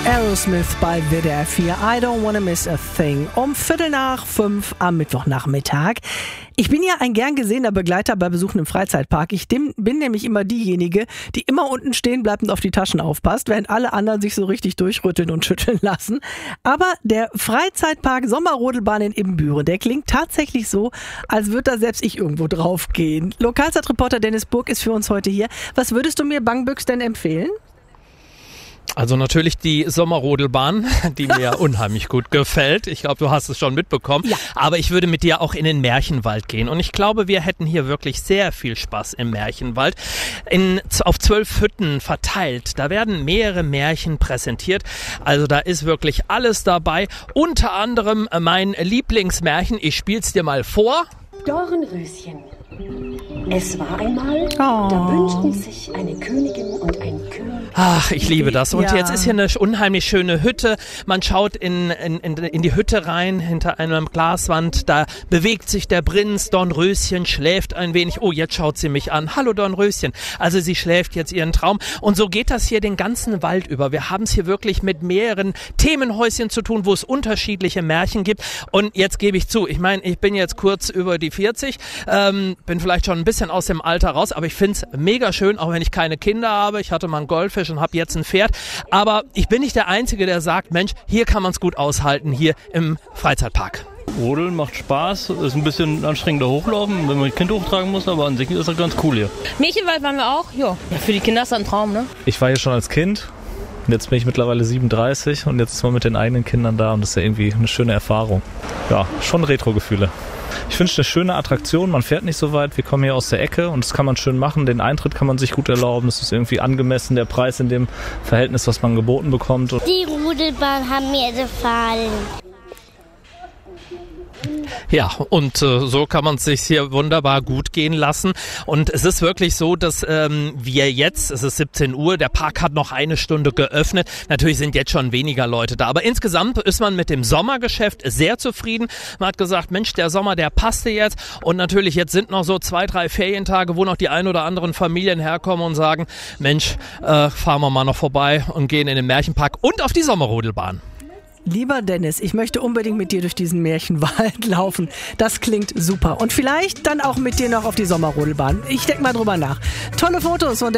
Aerosmith bei WDR 4. I don't wanna miss a thing. Um 4:45 am Mittwochnachmittag. Ich bin ja ein gern gesehener Begleiter bei Besuchen im Freizeitpark. Ich bin nämlich immer diejenige, die immer unten stehen bleibt und auf die Taschen aufpasst, während alle anderen sich so richtig durchrütteln und schütteln lassen. Aber der Freizeitpark Sommerrodelbahn in Ibbenbüren, der klingt tatsächlich so, als würde da selbst ich irgendwo drauf gehen. Lokalzeitreporter Dennis Burg ist für uns heute hier. Was würdest du mir Bangbüchs denn empfehlen? Also natürlich die Sommerrodelbahn, die mir unheimlich gut gefällt. Ich glaube, du hast es schon mitbekommen. Ja. Aber ich würde mit dir auch in den Märchenwald gehen. Und ich glaube, wir hätten hier wirklich sehr viel Spaß im Märchenwald. Auf 12 Hütten verteilt. Da werden mehrere Märchen präsentiert. Also da ist wirklich alles dabei. Unter anderem mein Lieblingsmärchen. Ich spiel's dir mal vor. Dornröschen. Es war einmal, da wünschten sich eine Königin und ein König. Ach, ich liebe das. Und jetzt ist hier eine unheimlich schöne Hütte. Man schaut in die Hütte rein, hinter einer Glaswand. Da bewegt sich der Prinz. Dornröschen schläft ein wenig. Oh, jetzt schaut sie mich an. Hallo Dornröschen. Also sie schläft jetzt ihren Traum. Und so geht das hier den ganzen Wald über. Wir haben es hier wirklich mit mehreren Themenhäuschen zu tun, wo es unterschiedliche Märchen gibt. Und jetzt gebe ich zu, ich meine, ich bin jetzt kurz über die 40, bin vielleicht schon ein bisschen aus dem Alter raus, aber ich finde es mega schön, auch wenn ich keine Kinder habe. Ich hatte mal einen Goldfisch und habe jetzt ein Pferd. Aber ich bin nicht der Einzige, der sagt, Mensch, hier kann man es gut aushalten, hier im Freizeitpark. Rodeln macht Spaß, ist ein bisschen anstrengender Hochlaufen, wenn man ein Kind hochtragen muss, aber an sich ist das ganz cool hier. Märchenwald waren wir auch, ja. Für die Kinder ist das ein Traum, ne? Ich war hier schon als Kind. Jetzt bin ich mittlerweile 37 und jetzt ist man mit den eigenen Kindern da und das ist ja irgendwie eine schöne Erfahrung. Ja, schon Retro-Gefühle. Ich finde es eine schöne Attraktion, man fährt nicht so weit, wir kommen hier aus der Ecke und das kann man schön machen, den Eintritt kann man sich gut erlauben, das ist irgendwie angemessen, der Preis in dem Verhältnis, was man geboten bekommt. Die Rodelbahn haben mir gefallen. Ja, und so kann man es sich hier wunderbar gut gehen lassen. Und es ist wirklich so, dass wir jetzt, es ist 17 Uhr, der Park hat noch eine Stunde geöffnet. Natürlich sind jetzt schon weniger Leute da. Aber insgesamt ist man mit dem Sommergeschäft sehr zufrieden. Man hat gesagt, Mensch, der Sommer, der passte jetzt. Und natürlich, jetzt sind noch so 2, 3 Ferientage, wo noch die ein oder anderen Familien herkommen und sagen, Mensch, fahren wir mal noch vorbei und gehen in den Märchenpark und auf die Sommerrodelbahn. Lieber Dennis, ich möchte unbedingt mit dir durch diesen Märchenwald laufen. Das klingt super. Und vielleicht dann auch mit dir noch auf die Sommerrodelbahn. Ich denke mal drüber nach. Tolle Fotos von